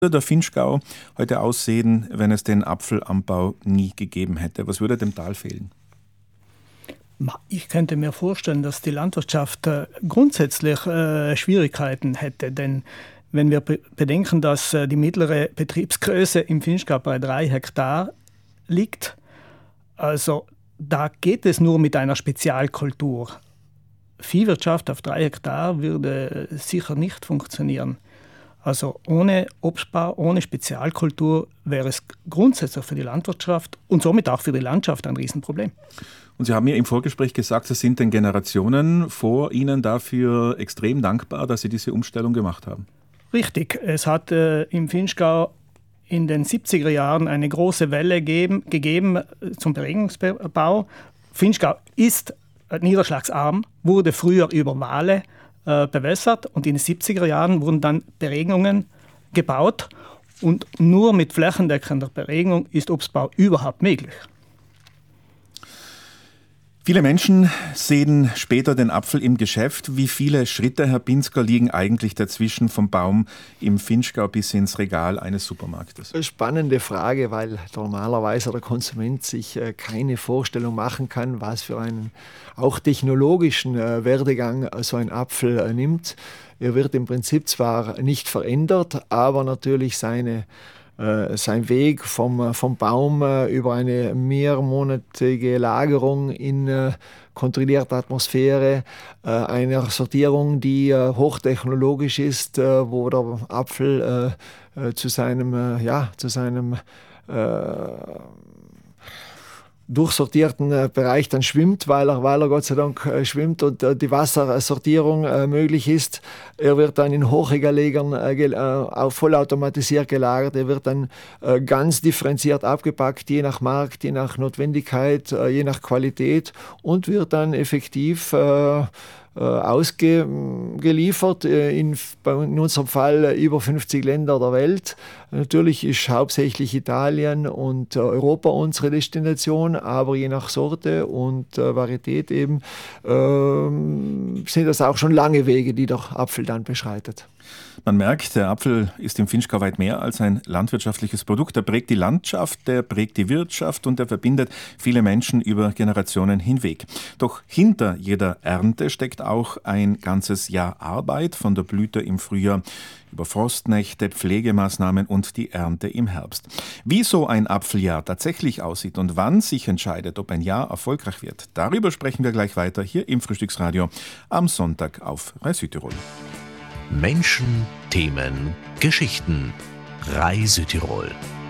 der Vinschgau heute aussehen, wenn es den Apfelanbau nie gegeben hätte? Was würde dem Tal fehlen? Ich könnte mir vorstellen, dass die Landwirtschaft grundsätzlich Schwierigkeiten hätte, denn wenn wir bedenken, dass die mittlere Betriebsgröße im Vinschgau bei 3 Hektar liegt, also da geht es nur mit einer Spezialkultur. Viehwirtschaft auf 3 Hektar würde sicher nicht funktionieren. Also ohne Obstbau, ohne Spezialkultur wäre es grundsätzlich für die Landwirtschaft und somit auch für die Landschaft ein Riesenproblem. Und Sie haben mir im Vorgespräch gesagt, Sie sind den Generationen vor Ihnen dafür extrem dankbar, dass Sie diese Umstellung gemacht haben. Richtig. Es hat im Vinschgau in den 70er Jahren eine große Welle gegeben zum Beregnungsbau. Vinschgau ist niederschlagsarm, wurde früher über Wale bewässert und in den 70er Jahren wurden dann Beregnungen gebaut und nur mit flächendeckender Beregnung ist Obstbau überhaupt möglich. Viele Menschen sehen später den Apfel im Geschäft. Wie viele Schritte, Herr Binsker, liegen eigentlich dazwischen vom Baum im Vinschgau bis ins Regal eines Supermarktes? Spannende Frage, weil normalerweise der Konsument sich keine Vorstellung machen kann, was für einen auch technologischen Werdegang so ein Apfel nimmt. Er wird im Prinzip zwar nicht verändert, aber natürlich sein Weg vom Baum über eine mehrmonatige Lagerung in kontrollierter Atmosphäre, einer Sortierung, die hochtechnologisch ist, wo der Apfel zu seinem durchsortierten Bereich dann schwimmt, weil er Gott sei Dank schwimmt und die Wassersortierung möglich ist. Er wird dann in Hochregallegern auch vollautomatisiert gelagert. Er wird dann ganz differenziert abgepackt, je nach Markt, je nach Notwendigkeit, je nach Qualität und wird dann effektiv ausgeliefert, in unserem Fall über 50 Länder der Welt. Natürlich ist hauptsächlich Italien und Europa unsere Destination, aber je nach Sorte und Varietät eben sind das auch schon lange Wege, die der Apfel dann beschreitet. Man merkt, der Apfel ist im Vinschgau weit mehr als ein landwirtschaftliches Produkt. Er prägt die Landschaft, er prägt die Wirtschaft und er verbindet viele Menschen über Generationen hinweg. Doch hinter jeder Ernte steckt auch ein ganzes Jahr Arbeit, von der Blüte im Frühjahr über Frostnächte, Pflegemaßnahmen und die Ernte im Herbst. Wie so ein Apfeljahr tatsächlich aussieht und wann sich entscheidet, ob ein Jahr erfolgreich wird, darüber sprechen wir gleich weiter hier im Frühstücksradio am Sonntag auf RAI Südtirol. Menschen, Themen, Geschichten. RAI Südtirol.